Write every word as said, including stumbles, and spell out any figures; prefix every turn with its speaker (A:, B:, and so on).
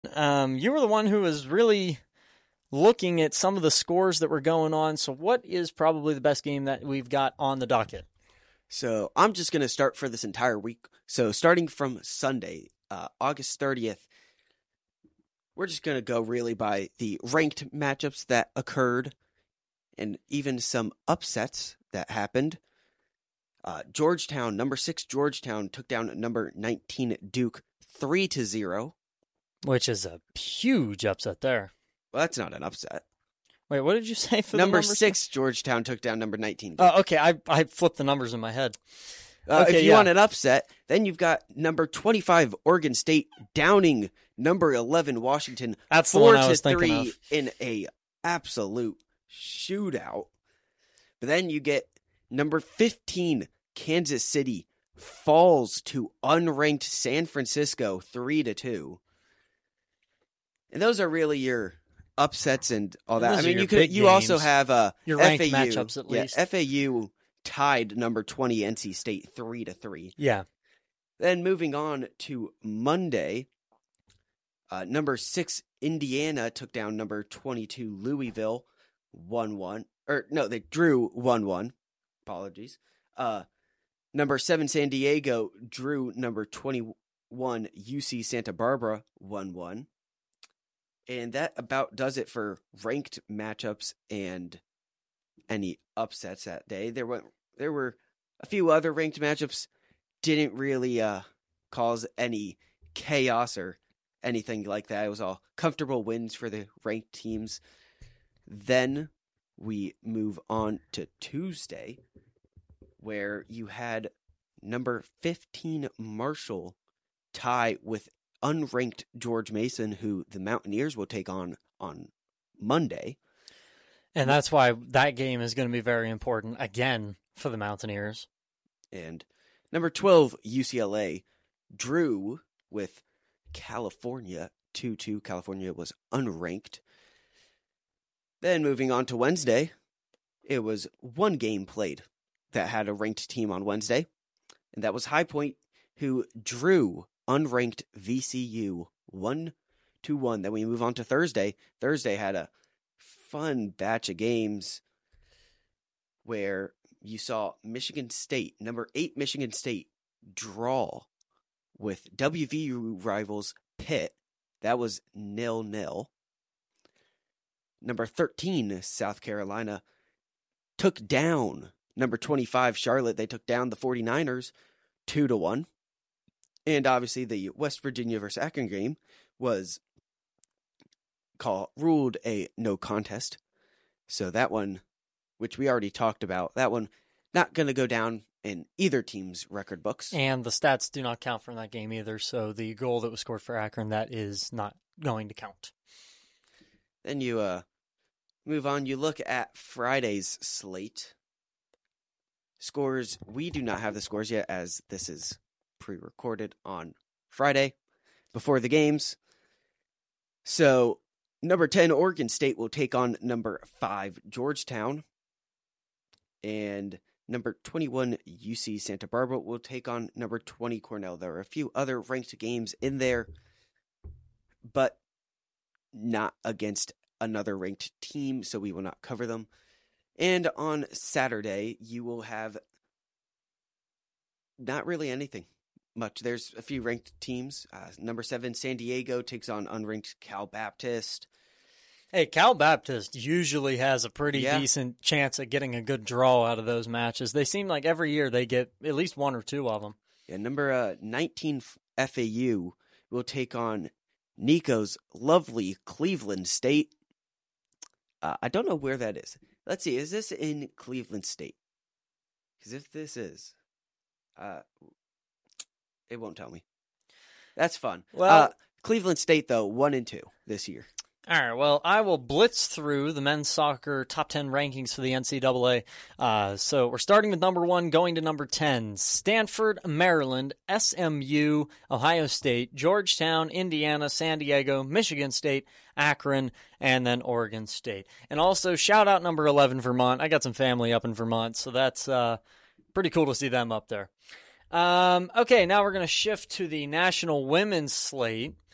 A: Um, you were the one who was really looking at some of the scores that were going on. So what is probably the best game that we've got on the docket?
B: So I'm just going to start for this entire week. So starting from Sunday, uh, August thirtieth, we're just going to go really by the ranked matchups that occurred and even some upsets that happened. Uh, Georgetown, number six Georgetown took down number nineteen Duke three to zero.
A: Which is a huge upset there.
B: Well, that's not an upset.
A: Wait, what did you say for
B: number
A: the number
B: six Georgetown took down number nineteen.
A: Oh, uh, okay. I I flipped the numbers in my head.
B: Uh,
A: okay,
B: if you
A: yeah.
B: want an upset, then you've got number twenty-five Oregon State downing number eleven Washington
A: That's
B: four
A: the one I
B: to
A: was thinking
B: three
A: of.
B: in a absolute shootout. But then you get number fifteen Kansas City falls to unranked San Francisco three to two. And those are really your upsets and all that.
A: Those
B: I
A: are
B: mean,
A: your
B: you could
A: big
B: you also
A: games.
B: have uh,
A: Your ranked
B: F A U.
A: matchups, at
B: yeah,
A: least.
B: F A U tied number twenty N C State three to three.
A: Yeah.
B: Then moving on to Monday, uh, number six Indiana took down number twenty-two Louisville one one. Or no, they drew one one. Apologies. Uh, number seven San Diego drew number twenty-one U C Santa Barbara one one. And that about does it for ranked matchups and any upsets that day. There were there were a few other ranked matchups, didn't really uh, cause any chaos or anything like that. It was all comfortable wins for the ranked teams. Then we move on to Tuesday, where you had number fifteen Marshall tie with unranked George Mason, who the Mountaineers will take on on Monday.
A: And that's why that game is going to be very important, again, for the Mountaineers.
B: And number twelve, U C L A, drew with California two two. California was unranked. Then moving on to Wednesday, it was one game played that had a ranked team on Wednesday, and that was High Point, who drew unranked V C U one to one. Then we move on to Thursday. Thursday had a fun batch of games where you saw Michigan State, number eight Michigan State, draw with W V U rivals Pitt. That was nil nil. Number thirteen, South Carolina, took down number twenty-five, Charlotte. They took down the 49ers two to one. And obviously the West Virginia versus Akron game was called, ruled a no contest. So that one, which we already talked about, that one not going to go down in either team's record books.
A: And the stats do not count from that game either, so the goal that was scored for Akron, that is not going to count.
B: Then you uh, move on. You look at Friday's slate. Scores, we do not have the scores yet, as this is pre-recorded on Friday before the games. So number ten, Oregon State will take on number five, Georgetown. And number twenty-one, U C Santa Barbara will take on number twenty, Cornell. There are a few other ranked games in there, but not against another ranked team, so we will not cover them. And on Saturday, you will have not really anything much. There's a few ranked teams. Uh, number seven, San Diego takes on unranked Cal Baptist.
A: Hey, Cal Baptist usually has a pretty
B: Yeah.
A: decent chance at getting a good draw out of those matches. They seem like every year they get at least one or two of them.
B: Yeah, number uh, nineteen, F A U will take on Nico's lovely Cleveland State. Uh, I don't know where that is. Let's see. Is this in Cleveland State? Because if this is, uh, it won't tell me. That's fun.
A: Well-
B: uh, Cleveland State, though, one and two this year.
A: All right, well, I will blitz through the men's soccer top ten rankings for the N C double A. Uh, so we're starting with number one, going to number ten. Stanford, Maryland, S M U, Ohio State, Georgetown, Indiana, San Diego, Michigan State, Akron, and then Oregon State. And also, shout out number eleven, Vermont. I got some family up in Vermont, so that's uh, pretty cool to see them up there. Um, okay, now we're going to shift to the National Women's Slate.